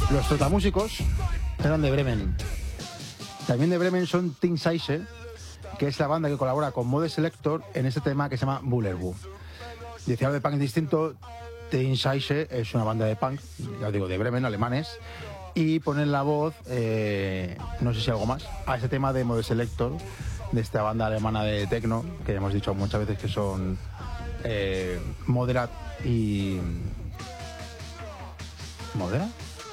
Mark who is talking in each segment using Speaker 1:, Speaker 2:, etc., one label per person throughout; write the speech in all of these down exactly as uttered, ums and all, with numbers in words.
Speaker 1: Los trotamúsicos eran de Bremen. También de Bremen son Team Size, que es la banda que colabora con Mode Selector en este tema que se llama Bullerbu. Dice algo de punk distinto. Team Size es una banda de punk, ya os digo, de Bremen, alemanes, y ponen la voz, eh, no sé si algo más, a ese tema de Mode Selector, de esta banda alemana de techno, que ya hemos dicho muchas veces que son eh, Moderat y... ¿Moderat?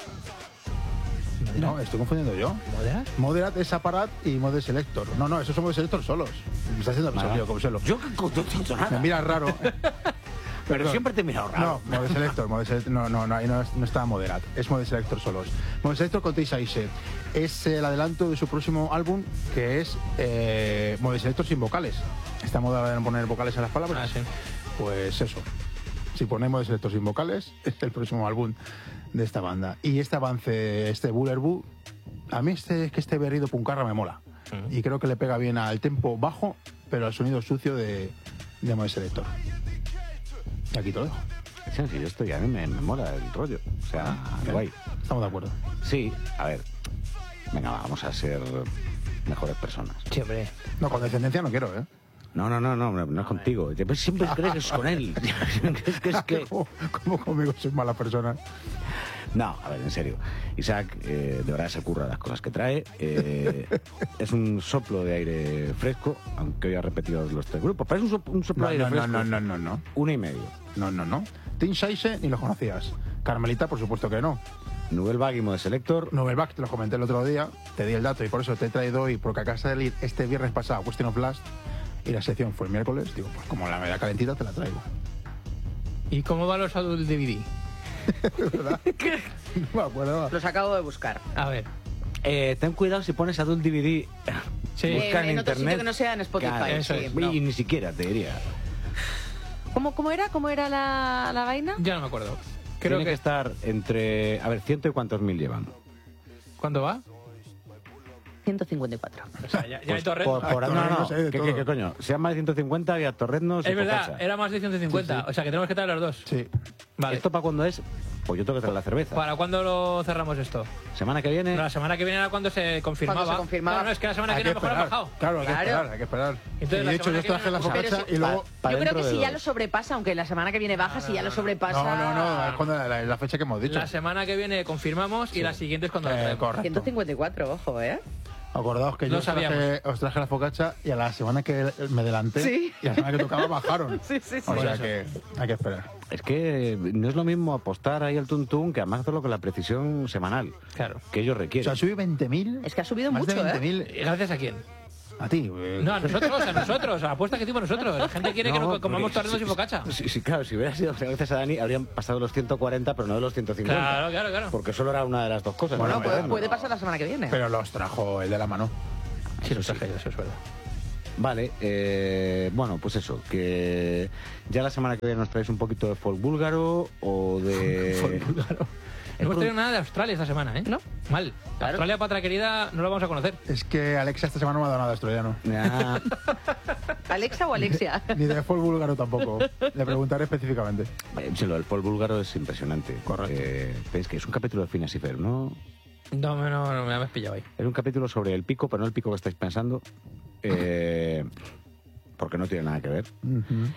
Speaker 1: No, estoy confundiendo yo.
Speaker 2: ¿Moderat?
Speaker 1: Moderat es Aparat y Mode Selector. No, no, esos son Mode Selector solos. Me está haciendo pensar, tío, como se lo...
Speaker 2: Yo que no he dicho nada.
Speaker 1: Me miras raro.
Speaker 2: Pero
Speaker 1: Perdón.
Speaker 2: siempre te he mirado raro.
Speaker 1: No, Mode Selector, Mode Selector, no, no, no, ahí no, no está Moderat, es Mode Selector solos. Mode Selector con Team Size es el adelanto de su próximo álbum, que es eh, Mode Selector sin vocales. Esta moda de poner vocales a las palabras.
Speaker 2: Ah, sí.
Speaker 1: Pues eso. Si ponemos Mode Selector sin vocales, es el próximo álbum de esta banda. Y este avance, este Bullerbu, a mí este, que este berrido puncarra me mola. Uh-huh. Y creo que le pega bien al tempo bajo, pero al sonido sucio de, de Mode Selector. Y aquí te lo dejo.
Speaker 2: Sí, sí, yo estoy, a mí me, me mola el rollo. O sea,
Speaker 1: Ah,
Speaker 2: guay.
Speaker 1: Estamos de acuerdo.
Speaker 2: Sí, a ver. Venga, vamos a ser mejores personas.
Speaker 3: Sí, hombre.
Speaker 1: No, con descendencia no quiero, ¿eh?
Speaker 2: No, no, no, no, no es contigo. Siempre crees que es con él. es que es que...
Speaker 1: ¿Cómo, cómo conmigo sois mala persona?
Speaker 2: No, a ver, en serio. Isaac, eh, de verdad se curra las cosas que trae. Eh, es un soplo de aire fresco, aunque hoy ha repetido los tres grupos. Pero es un, soplo, un soplo
Speaker 1: No,
Speaker 2: de aire
Speaker 1: no,
Speaker 2: fresco.
Speaker 1: no, no, no, no.
Speaker 2: Una y medio.
Speaker 1: No, no, no. Team Size ni los conocías. Carmelita, por supuesto que no.
Speaker 2: Nouvelle Vague y Mode Selector.
Speaker 1: Novelback, te lo comenté el otro día, te di el dato y por eso te he traído hoy, porque acá de salir este viernes pasado Question of Blast y la sección fue el miércoles. Digo, pues como la media calentita te la traigo.
Speaker 3: ¿Y cómo van los Adult D V D?
Speaker 1: ¿Verdad? No me acuerdo.
Speaker 4: Los acabo de buscar.
Speaker 3: A ver.
Speaker 2: Eh, ten cuidado si pones Adult D V D.
Speaker 3: Sí.
Speaker 2: Busca
Speaker 4: Eh,
Speaker 2: en
Speaker 4: en otro
Speaker 2: internet.
Speaker 4: sitio que no sea en Spotify.
Speaker 2: Claro,
Speaker 3: eso
Speaker 4: sí,
Speaker 3: es.
Speaker 4: no.
Speaker 2: Y ni siquiera te diría.
Speaker 4: ¿Cómo, ¿Cómo era? ¿Cómo era la, la vaina?
Speaker 3: Ya no me acuerdo. Creo
Speaker 2: Tiene que...
Speaker 3: que...
Speaker 2: estar entre... A ver, ciento y cuántos mil llevan.
Speaker 3: ¿Cuándo va?
Speaker 4: ciento cincuenta y cuatro.
Speaker 3: O sea, ya, ya
Speaker 2: Pues
Speaker 3: hay torreznos.
Speaker 2: por, por-
Speaker 1: Hay
Speaker 2: no, no,
Speaker 1: torreznos,
Speaker 2: no.
Speaker 1: hay de
Speaker 2: ¿Qué,
Speaker 1: todo.
Speaker 2: qué, qué coño? Sean más de ciento cincuenta, había torreznos y
Speaker 3: Es verdad,
Speaker 2: Focaccia.
Speaker 3: era más de ciento cincuenta.
Speaker 1: Sí, sí.
Speaker 3: O sea, que tenemos que traer los dos.
Speaker 1: Sí.
Speaker 3: Vale.
Speaker 2: ¿Esto para cuándo es? Pues yo tengo que traer la cerveza.
Speaker 3: ¿Para cuándo lo cerramos esto?
Speaker 2: ¿Semana que viene?
Speaker 3: No, la semana que viene era cuando se confirmaba.
Speaker 4: Cuando se confirmaba.
Speaker 3: No, no, es que la semana que
Speaker 1: Hay que
Speaker 3: viene a lo mejor ha
Speaker 1: esperar.
Speaker 3: bajado.
Speaker 1: Claro, hay que
Speaker 4: Claro.
Speaker 1: esperar, hay que esperar.
Speaker 3: Entonces,
Speaker 1: y
Speaker 3: la
Speaker 1: de hecho
Speaker 3: semana
Speaker 1: yo
Speaker 3: que
Speaker 1: traje la
Speaker 3: viene-
Speaker 4: Pero
Speaker 1: focaccia
Speaker 4: si-
Speaker 1: y luego...
Speaker 2: pa-
Speaker 4: Yo creo
Speaker 2: dentro
Speaker 4: que
Speaker 2: de
Speaker 4: si ya
Speaker 2: dos.
Speaker 4: lo sobrepasa, aunque la semana que viene baja, si ya lo sobrepasa...
Speaker 1: No, no, no, es cuando la, la fecha que hemos dicho.
Speaker 3: La semana que viene confirmamos y la siguiente es cuando la
Speaker 1: Eh,
Speaker 3: traemos.
Speaker 1: correcto.
Speaker 4: ciento cincuenta y cuatro, ojo, ¿eh?
Speaker 1: Acordaos que
Speaker 3: Lo
Speaker 1: yo os traje,
Speaker 3: sabíamos.
Speaker 1: os traje la focaccia y a la semana que me adelanté
Speaker 4: Sí.
Speaker 1: y a la semana que tocaba bajaron.
Speaker 4: Sí, sí, sí.
Speaker 1: O sea
Speaker 3: Por
Speaker 1: que hay que esperar.
Speaker 2: Es que no es lo mismo apostar ahí al tuntún que además hacerlo con la precisión semanal
Speaker 3: Claro.
Speaker 2: que ellos
Speaker 1: O
Speaker 2: requieren.
Speaker 1: sea, subí veinte mil.
Speaker 4: Es que ha subido
Speaker 1: más
Speaker 4: mucho,
Speaker 1: de veinte
Speaker 4: ¿eh?
Speaker 1: mil.
Speaker 3: ¿Y gracias a quién?
Speaker 1: A ti. eh,
Speaker 3: No, a nosotros, a nosotros. A la apuesta que hicimos nosotros. La gente quiere que
Speaker 2: No,
Speaker 3: no comamos
Speaker 2: porque-
Speaker 3: torrenos y focaccia.
Speaker 2: Sí, sí, claro, si hubiera sido gracias a Dani, habrían pasado los ciento cuarenta, pero no de los ciento cincuenta.
Speaker 3: Claro, claro, claro.
Speaker 2: Porque solo era una de las dos cosas.
Speaker 1: Bueno,
Speaker 2: ¿no?
Speaker 4: Puede,
Speaker 1: pero-
Speaker 4: puede pasar la semana que viene.
Speaker 1: Pero los trajo el de la mano.
Speaker 3: Sí, lo traje yo, eso es verdad.
Speaker 2: Vale, eh, bueno, pues eso, que ya la semana que viene nos traéis un poquito de folk búlgaro o de...
Speaker 3: Claro. No hemos tenido nada de Australia esta semana, ¿eh?
Speaker 4: ¿No?
Speaker 3: Mal.
Speaker 4: Claro.
Speaker 3: Australia, patria querida, no lo vamos a conocer.
Speaker 1: Es que Alexa esta semana no me ha dado nada de australiano.
Speaker 2: Ah,
Speaker 4: ¿Alexa o Alexia?
Speaker 1: Ni de folk búlgaro tampoco. Le preguntaré específicamente.
Speaker 2: eh, sí, lo del folk búlgaro es impresionante.
Speaker 1: Correcto.
Speaker 2: Eh, es que es un capítulo de Phineas y Ferb, ¿no?
Speaker 3: No, no, no, me habéis pillado ahí.
Speaker 2: Es un capítulo sobre el pico, pero no el pico que estáis pensando. Eh, porque no tiene nada que ver.
Speaker 1: Ujú.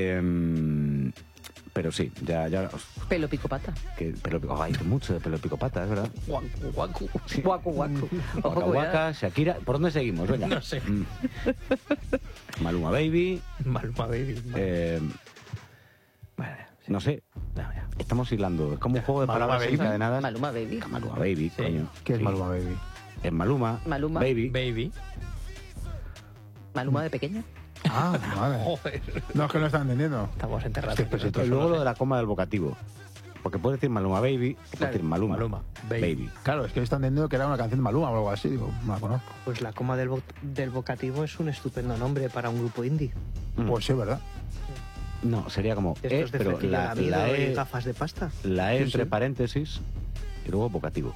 Speaker 2: Eh, pero sí, ya, ya os-
Speaker 4: Pelo pico pata.
Speaker 2: que pelo pico, hay mucho de pelo pico pata, es verdad.
Speaker 3: Guacu, guacu.
Speaker 4: Guacu, guacu. Ojo,
Speaker 2: Waka
Speaker 4: cuidado.
Speaker 2: Waka, Shakira, ¿por dónde seguimos? Venga.
Speaker 3: No sé.
Speaker 2: Mm. Maluma Baby,
Speaker 3: Maluma, baby.
Speaker 2: eh,
Speaker 3: Vale, sí.
Speaker 2: no sé,
Speaker 3: No, ya.
Speaker 2: estamos hilando, es como un juego de
Speaker 1: Maluma
Speaker 2: palabras
Speaker 1: Baby.
Speaker 2: encadenadas.
Speaker 4: Maluma Baby.
Speaker 2: Maluma Baby,
Speaker 3: Sí.
Speaker 2: coño.
Speaker 1: ¿Qué es
Speaker 2: Sí.
Speaker 1: Maluma Baby?
Speaker 2: Es Maluma,
Speaker 4: Maluma.
Speaker 2: Baby.
Speaker 3: Baby.
Speaker 4: Maluma de pequeña.
Speaker 1: Ah, vale.
Speaker 3: Joder.
Speaker 1: No, es que no está entendiendo.
Speaker 3: Estamos enterrados.
Speaker 1: Hostia, pues
Speaker 3: aquí
Speaker 1: entonces
Speaker 2: Y
Speaker 3: nosotros,
Speaker 2: luego
Speaker 3: no
Speaker 2: lo de la coma del vocativo. Porque puede decir Maluma Baby, o puede
Speaker 4: Claro.
Speaker 2: decir Maluma.
Speaker 3: Maluma, Baby.
Speaker 2: Baby.
Speaker 1: Claro, es que está entendiendo que era una canción de Maluma o algo así. Digo, no la conozco.
Speaker 5: Pues la coma del, vo- del vocativo es un estupendo nombre para un grupo indie.
Speaker 2: Mm.
Speaker 1: Pues sí, ¿verdad?
Speaker 2: No, sería como
Speaker 5: Estos
Speaker 2: E,
Speaker 5: de
Speaker 2: pero
Speaker 5: flequilla
Speaker 2: la,
Speaker 5: lamido
Speaker 2: la
Speaker 5: y
Speaker 2: E,
Speaker 5: gafas de pasta.
Speaker 2: la E
Speaker 1: Sí,
Speaker 2: entre
Speaker 1: sí.
Speaker 2: paréntesis y luego vocativo.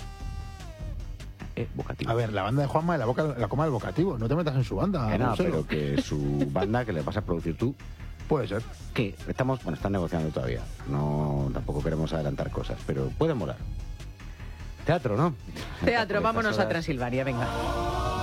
Speaker 2: E, vocativo.
Speaker 1: A ver, la banda de Juanma de la, boca, la coma del vocativo. No te metas en su banda.
Speaker 2: Que nada,
Speaker 1: Marcelo.
Speaker 2: pero que su banda que le vas a producir tú,
Speaker 1: Puede ser.
Speaker 2: que estamos, bueno, están negociando todavía. No, tampoco queremos adelantar cosas, pero puede molar. Teatro, ¿no?
Speaker 4: Teatro, vámonos a
Speaker 2: Estas horas.
Speaker 4: Transilvania, venga.